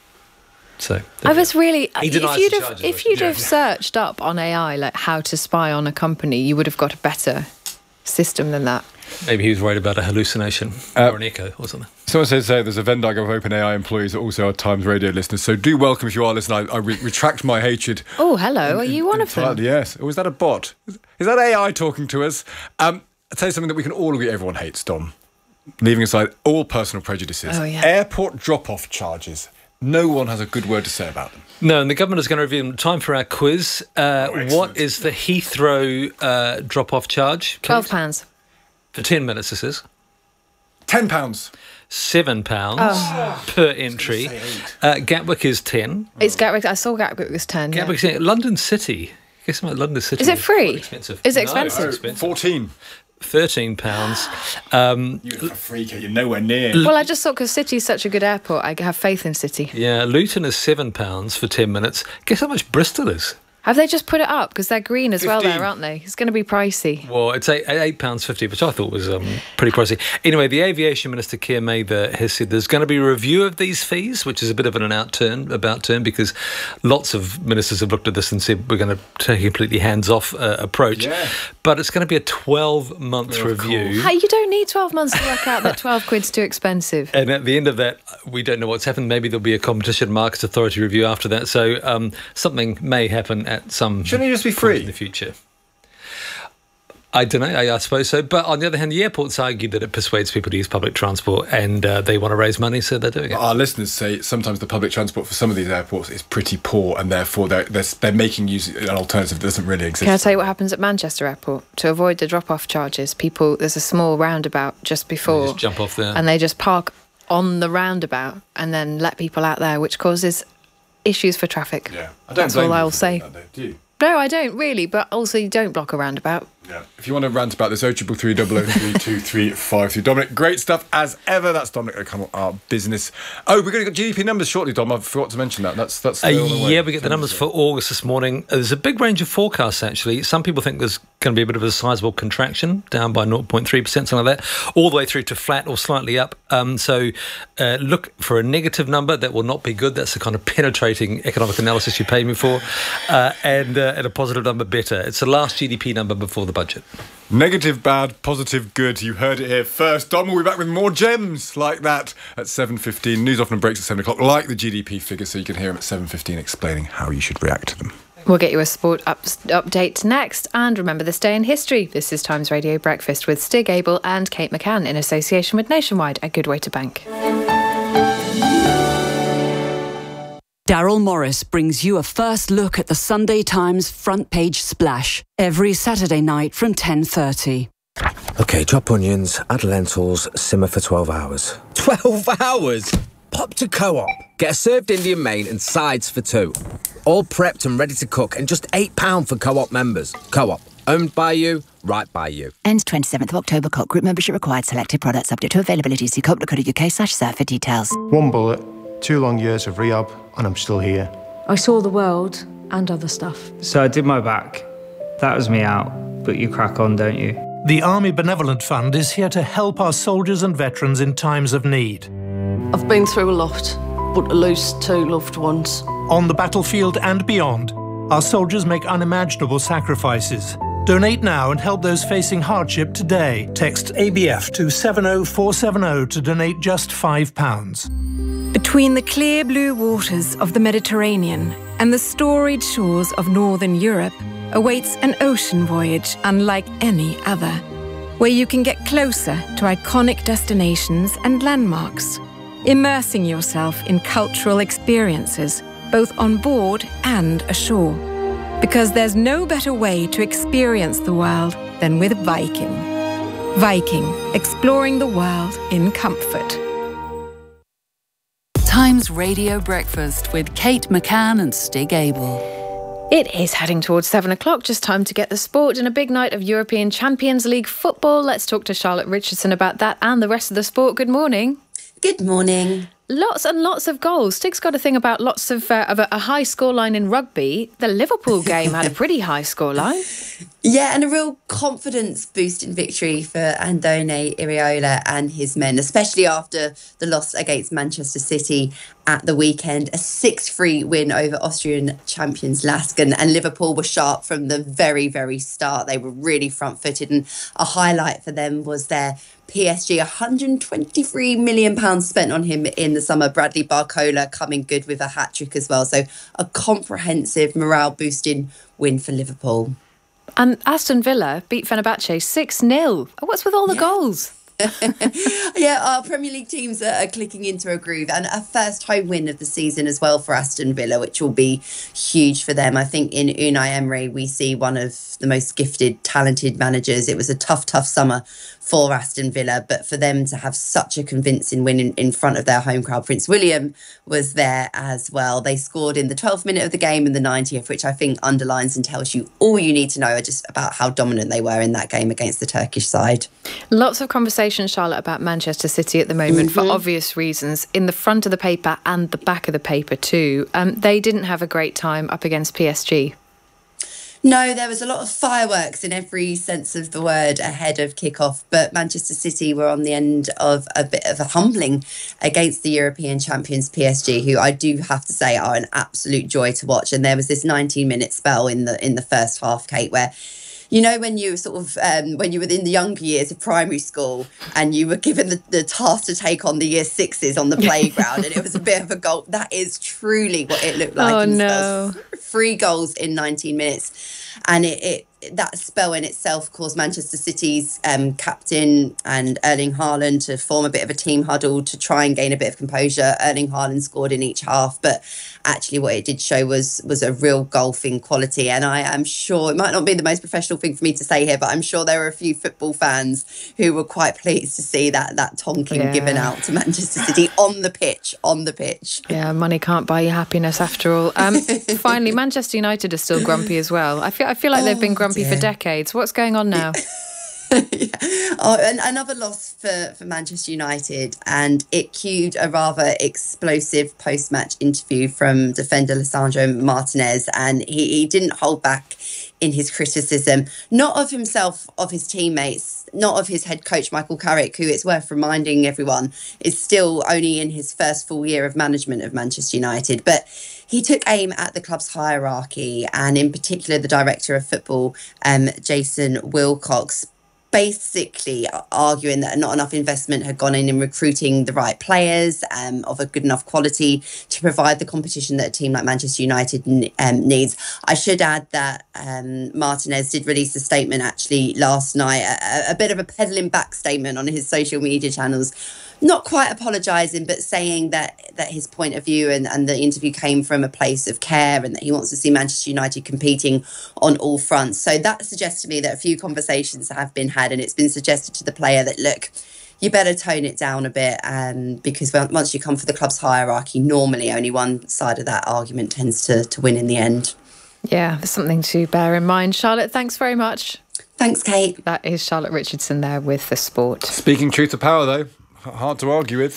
[SPEAKER 5] So
[SPEAKER 2] I was really.
[SPEAKER 5] He
[SPEAKER 2] if you'd have,
[SPEAKER 5] charges,
[SPEAKER 2] if you'd
[SPEAKER 5] yeah.
[SPEAKER 2] have searched up on A I like how to spy on a company, you would have got a better system than that.
[SPEAKER 5] Maybe he was worried about a hallucination uh, or an echo or something.
[SPEAKER 4] Someone says uh, there's a Venn diagram of OpenAI employees that also are Times Radio listeners. So do welcome if you are listening. I, I re- retract my hatred.
[SPEAKER 2] Oh, hello. Are you one of them?
[SPEAKER 4] Yes. Or is that a bot? Is that A I talking to us? Um, I'll tell you something that we can all agree everyone hates, Dom. Leaving aside all personal prejudices.
[SPEAKER 2] Oh, yeah.
[SPEAKER 4] Airport drop-off charges. No one has a good word to say about them.
[SPEAKER 5] No, and the government is going to review them. Time for our quiz. Uh, oh, what is the Heathrow uh, drop-off charge?
[SPEAKER 2] twelve pounds.
[SPEAKER 5] For ten minutes, this is.
[SPEAKER 4] ten pounds.
[SPEAKER 5] seven pounds
[SPEAKER 2] oh.
[SPEAKER 5] per entry. Uh, Gatwick is ten.
[SPEAKER 2] It's Gatwick. I saw Gatwick was ten.
[SPEAKER 5] Gatwick's
[SPEAKER 2] yeah.
[SPEAKER 5] ten. London City. Guess what? London City.
[SPEAKER 2] Is it free?
[SPEAKER 5] Expensive.
[SPEAKER 2] Is it
[SPEAKER 5] no,
[SPEAKER 2] expensive?
[SPEAKER 5] It's expensive.
[SPEAKER 4] fourteen.
[SPEAKER 5] thirteen pounds. Um,
[SPEAKER 4] You're a freak. You're nowhere near.
[SPEAKER 2] Well, I just thought because City's such a good airport, I have faith in City.
[SPEAKER 5] Yeah, Luton is seven pounds for ten minutes. Guess how much Bristol is?
[SPEAKER 2] Have they just put it up? Because they're green as
[SPEAKER 5] fifteen.
[SPEAKER 2] well there, aren't they? It's going to be pricey.
[SPEAKER 5] Well, it's eight, eight pounds fifty, which I thought was um, pretty pricey. Anyway, the Aviation Minister, Keir Mather, has said there's going to be a review of these fees, which is a bit of an outturn, about turn, because lots of ministers have looked at this and said we're going to take a completely hands-off uh, approach.
[SPEAKER 4] Yeah.
[SPEAKER 5] But it's going to be a twelve-month
[SPEAKER 4] oh,
[SPEAKER 5] review.
[SPEAKER 2] Hey, you don't need twelve months to work out that twelve quid's too expensive.
[SPEAKER 5] And at the end of that, we don't know what's happened. Maybe there'll be a Competition and Markets Authority review after that. So um, something may happen at some...
[SPEAKER 4] Shouldn't it just be free
[SPEAKER 5] in the future? I don't know, I, I suppose so. But on the other hand, the airports argue that it persuades people to use public transport, and uh, they want to raise money, so they're doing it.
[SPEAKER 4] Our listeners say sometimes the public transport for some of these airports is pretty poor, and therefore they're, they're, they're making use of an alternative that doesn't really exist.
[SPEAKER 2] Can I tell you what happens at Manchester Airport? To avoid the drop-off charges, people, there's a small roundabout just before.
[SPEAKER 5] They just jump off there.
[SPEAKER 2] And they just park on the roundabout and then let people out there, which causes issues for traffic.
[SPEAKER 4] Yeah, I don't
[SPEAKER 2] That's
[SPEAKER 4] blame
[SPEAKER 2] all
[SPEAKER 4] you
[SPEAKER 2] I'll
[SPEAKER 4] for
[SPEAKER 2] say.
[SPEAKER 4] that, though, do you?
[SPEAKER 2] No, I don't really, but also you don't block a roundabout.
[SPEAKER 4] Yeah. If you want to rant about this, oh triple three double oh three two three five three. Dominic, great stuff as ever. That's Dominic O'Connell, our business. Oh, we're going to get G D P numbers shortly, Dom. I forgot to mention that. That's that's.
[SPEAKER 5] Uh, yeah, we get the numbers for August this morning. Uh, there's a big range of forecasts actually. Some people think there's going to be a bit of a sizable contraction, down by zero point three percent, something like that, all the way through to flat or slightly up. Um, so uh, look for a negative number. That will not be good. That's the kind of penetrating economic analysis you paid me for, uh, and uh, and a positive number better. It's the last G D P number before the budget.
[SPEAKER 4] Negative, bad, positive, good. You heard it here first. Dom will be back with more gems like that at seven fifteen. News often breaks at seven o'clock, like the G D P figures, so you can hear him at seven fifteen explaining how you should react to them.
[SPEAKER 2] We'll get you a sport up- update next. And remember this day in history. This is Times Radio Breakfast with Stig Abel and Kate McCann in association with Nationwide at Good Way to Bank.
[SPEAKER 13] Daryl Morris brings you a first look at the Sunday Times front page splash every Saturday night from ten thirty.
[SPEAKER 6] OK, chop onions, add lentils, simmer for twelve hours. twelve hours? Pop to Co-op. Get a served Indian main and sides for two. All prepped and ready to cook and just eight pounds for Co-op members. Co-op. Owned by you, right by you.
[SPEAKER 8] Ends twenty-seventh of October. Co-op group membership required. Selected products subject to availability. See co op dot co dot U K slash serve for details.
[SPEAKER 23] One bullet, two long years of rehab, and I'm still here.
[SPEAKER 24] I saw the world and other stuff.
[SPEAKER 25] So I did my back,
[SPEAKER 9] That was me out, but you crack on, don't you?
[SPEAKER 10] The Army Benevolent Fund is here to help our soldiers and veterans in times of need.
[SPEAKER 11] I've been through a lot, but to lose two loved ones.
[SPEAKER 10] On the battlefield and beyond, our soldiers make unimaginable sacrifices. Donate now and help those facing hardship today. Text A B F to seven oh four seven oh to donate just five pounds.
[SPEAKER 24] Between the clear blue waters of the Mediterranean and the storied shores of Northern Europe awaits an ocean voyage unlike any other, where you can get closer to iconic destinations and landmarks, immersing yourself in cultural experiences both on board and ashore. Because there's no better way to experience the world than with Viking. Viking, exploring the world in comfort.
[SPEAKER 13] Times Radio Breakfast with Kate McCann and Stig Abel.
[SPEAKER 2] It is heading towards seven o'clock, just time to get the sport and a big night of European Champions League football. Let's talk to Charlotte Richardson about that and the rest of the sport. Good morning.
[SPEAKER 25] Good morning.
[SPEAKER 2] Lots and lots of goals. Stig's got a thing about lots of, uh, of a, a high scoreline in rugby. The Liverpool game had a pretty high scoreline.
[SPEAKER 25] Yeah, and a real confidence-boosting victory for Andone Iraola and his men, especially after the loss against Manchester City at the weekend. A six three win over Austrian champions Lask, and, and Liverpool were sharp from the very, very start. They were really front-footed, and a highlight for them was their P S G, one hundred twenty-three million pounds spent on him in the summer. Bradley Barcola coming good with a hat-trick as well. So a comprehensive morale-boosting win for Liverpool.
[SPEAKER 2] And Aston Villa beat Fenerbahce six nil. What's with all the yeah. goals?
[SPEAKER 25] Yeah, our Premier League teams are, are clicking into a groove, and a first home win of the season as well for Aston Villa, which will be huge for them. I think in Unai Emery we see one of the most gifted, talented managers. It was a tough, tough summer for Aston Villa, but for them to have such a convincing win in, in front of their home crowd. Prince William was there as well. They scored in the twelfth minute of the game and the ninetieth, which I think underlines and tells you all you need to know just about how dominant they were in that game against the Turkish side.
[SPEAKER 2] Lots of conversation, Charlotte, about Manchester City at the moment mm-hmm. for obvious reasons, in the front of the paper and the back of the paper too. Um, they didn't have a great time up against P S G.
[SPEAKER 25] No, there was a lot of fireworks in every sense of the word ahead of kickoff, but Manchester City were on the end of a bit of a humbling against the European champions P S G, who I do have to say are an absolute joy to watch. And there was this nineteen minute spell in the in the first half, Kate, where, you know, when you sort of, um, when you were in the younger years of primary school and you were given the, the task to take on the year sixes on the playground and it was a bit of a goal, that is truly what it looked like.
[SPEAKER 2] Oh,
[SPEAKER 25] in
[SPEAKER 2] no.
[SPEAKER 25] Three goals in nineteen minutes. And it, it that spell in itself caused Manchester City's um, captain and Erling Haaland to form a bit of a team huddle to try and gain a bit of composure. Erling Haaland scored in each half, but actually what it did show was was a real golfing quality. And I am sure, it might not be the most professional thing for me to say here, but I'm sure there were a few football fans who were quite pleased to see that that tonking yeah. given out to Manchester City on the pitch, on the pitch.
[SPEAKER 2] Yeah, money can't buy you happiness after all. Um, finally, Manchester United are still grumpy as well. I feel, I feel like oh, they've been grumpy dear. for decades. What's going on now?
[SPEAKER 25] yeah. oh, and another loss for, for Manchester United, and it cued a rather explosive post-match interview from defender Lisandro Martinez, and he, he didn't hold back in his criticism, not of himself, of his teammates, not of his head coach Michael Carrick, who, it's worth reminding everyone, is still only in his first full year of management of Manchester United, but he took aim at the club's hierarchy, and in particular the director of football, um, Jason Wilcox, basically arguing that not enough investment had gone in in recruiting the right players um, of a good enough quality to provide the competition that a team like Manchester United um, needs. I should add that um, Martinez did release a statement actually last night, a, a bit of a peddling back statement on his social media channels, not quite apologising, but saying that that his point of view and, and the interview came from a place of care and that he wants to see Manchester United competing on all fronts. So that suggests to me that a few conversations have been had, and it's been suggested to the player that, look, you better tone it down a bit um, because once you come for the club's hierarchy, normally only one side of that argument tends to, to win in the end.
[SPEAKER 2] Yeah, there's something to bear in mind. Charlotte, thanks very much.
[SPEAKER 25] Thanks, Kate.
[SPEAKER 2] That is Charlotte Richardson there with the sport.
[SPEAKER 4] Speaking truth to power, though. Hard to argue with.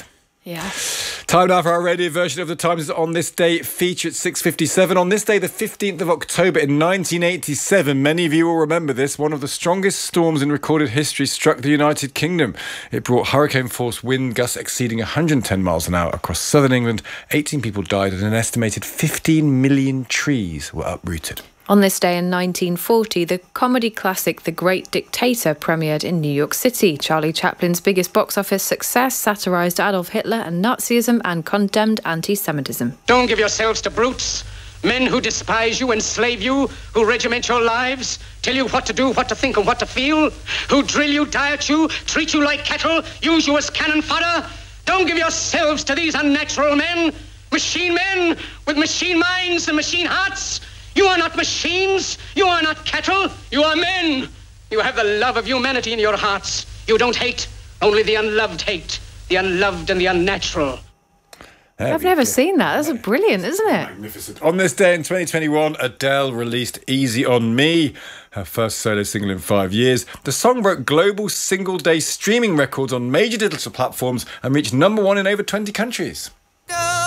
[SPEAKER 2] Yeah.
[SPEAKER 4] Time now for our radio version of the Times on this day feature at six fifty-seven. On this day, the fifteenth of October in nineteen eighty-seven, many of you will remember this, one of the strongest storms in recorded history struck the United Kingdom. It brought hurricane-force wind gusts exceeding one hundred ten miles an hour across southern England. eighteen people died and an estimated fifteen million trees were uprooted.
[SPEAKER 2] On this day in nineteen forty, the comedy classic The Great Dictator premiered in New York City. Charlie Chaplin's biggest box office success satirised Adolf Hitler and Nazism and condemned anti-Semitism.
[SPEAKER 3] Don't give yourselves to brutes, men who despise you, enslave you, who regiment your lives, tell you what to do, what to think and what to feel, who drill you, diet you, treat you like cattle, use you as cannon fodder. Don't give yourselves to these unnatural men, machine men with machine minds and machine hearts. You are not machines. You are not cattle. You are men. You have the love of humanity in your hearts. You don't hate. Only the unloved hate. The unloved and the unnatural.
[SPEAKER 2] There I've never go. seen that. That's brilliant, isn't it?
[SPEAKER 4] Magnificent. On this day in twenty twenty-one, Adele released Easy on Me, her first solo single in five years. The song broke global single-day streaming records on major digital platforms and reached number one in over twenty countries.